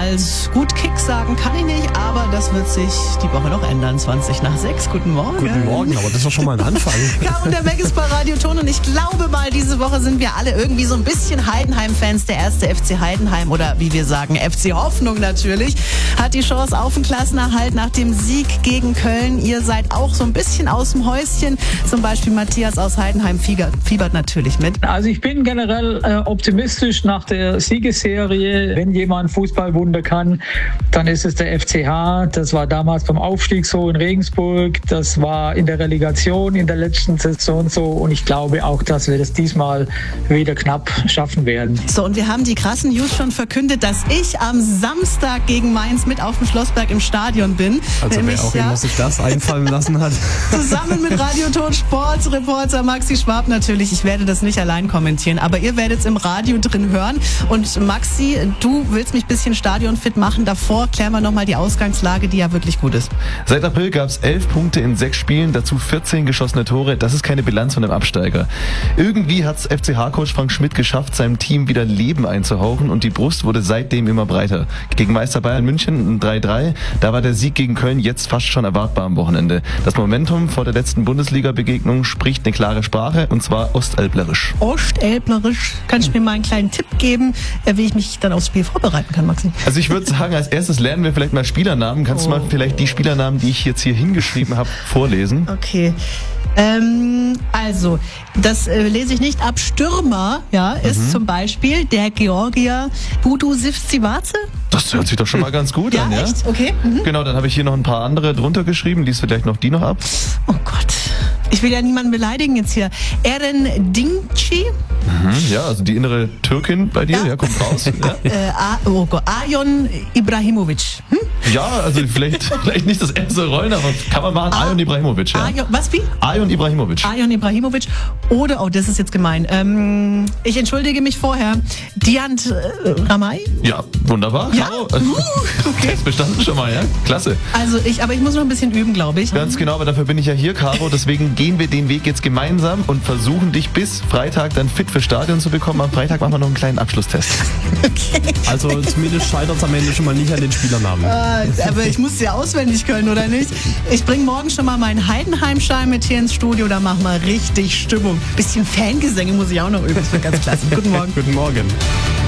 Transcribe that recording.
als gut Kick sagen kann ich nicht, aber das wird sich die Woche noch ändern. 5:20. Guten Morgen. Guten Morgen, aber das ist doch schon mal ein Anfang. Ja, und der Weg ist bei Radio Ton und ich glaube mal, diese Woche sind wir alle irgendwie so ein bisschen Heidenheim-Fans. Der erste FC Heidenheim oder wie wir sagen, FC Hoffnung natürlich, hat die Chance auf den Klassenerhalt nach dem Sieg gegen Köln. Ihr seid auch so ein bisschen aus dem Häuschen. Zum Beispiel Matthias aus Heidenheim fiebert natürlich mit. Also ich bin generell optimistisch nach der Siegesserie. Wenn jemand Fußballwunder kann, dann ist es der FCH. Das war damals beim Aufstieg so in Regensburg. Das war in der Relegation in der letzten Saison so. Und ich glaube auch, dass wir das diesmal wieder knapp schaffen werden. So, und wir haben die krassen News schon verkündet, dass ich am Samstag gegen Mainz mit auf dem Schlossberg im Stadion bin. Also wer auch immer sich das einfallen lassen hat. Zusammen mit Radio Ton Sportreporter Maxi Schwab natürlich. Ich werde das nicht allein kommentieren, aber ihr werdet es im Radio drin hören. Und Maxi, du willst mich ein bisschen stadionfit machen. Davor klären wir nochmal die Ausgangslage, die ja wirklich gut ist. Seit April gab es 11 Punkte in 6 Spielen, dazu 14 geschossene Tore. Das ist keine Bilanz von einem Absteiger. Irgendwie hat es FCH-Coach Frank Schmidt geschafft, seinem Team wieder Leben einzuhauchen und die Brust wurde seitdem immer breiter. Gegen Meister Bayern München ein 3-3, da war der Sieg gegen Köln jetzt fast schon erwartbar am Wochenende. Das Momentum vor der letzten Bundesliga-Begegnung spricht eine klare Sprache und zwar ostelblerisch. Ostelblerisch. Kannst du mir mal einen kleinen Tipp geben, wie ich mich dann aufs Spiel vorbereiten kann, Maxi? Also ich würde sagen, als erstes lernen wir vielleicht mal Spielernamen. Kannst du mal vielleicht die Spielernamen, die ich jetzt hier hingeschrieben habe, vorlesen? Okay. Also, das lese ich nicht ab. Stürmer, ja, ist zum Beispiel der Georgier Budu Sivcivace. Das hört sich doch schon mal ganz gut an, ja? Echt? Okay. Genau, dann habe ich hier noch ein paar andere drunter geschrieben. Lies vielleicht noch die noch ab. Oh Gott. Ich will ja niemanden beleidigen jetzt hier. Eren Dinkci. Ja, also die innere Türkin bei dir, ja, kommt raus. Ja. Ajon Ibrahimovic. Ja, also vielleicht nicht das erste Rollen, aber kann man machen. Ajon Ibrahimovic, ja. Was, wie? Ajon Ibrahimovic. Ajon Ibrahimovic. Oder, das ist jetzt gemein. Ich entschuldige mich vorher. Diant Ramay? Ja, wunderbar. Ja? Okay. Test bestanden schon mal, ja? Klasse. Also aber ich muss noch ein bisschen üben, glaube ich. Ganz genau, aber dafür bin ich ja hier, Caro. Deswegen gehen wir den Weg jetzt gemeinsam und versuchen dich bis Freitag dann fit für Stadion zu bekommen. Am Freitag machen wir noch einen kleinen Abschlusstest. Okay. Also zumindest scheitert es am Ende schon mal nicht an den Spielernamen. Aber ich muss sie ja auswendig können, oder nicht? Ich bringe morgen schon mal meinen Heidenheim-Schein mit hier ins Studio. Da machen wir richtig Stimmung. Bisschen Fangesänge muss ich auch noch üben. Das wird ganz klasse. Guten Morgen. Guten Morgen.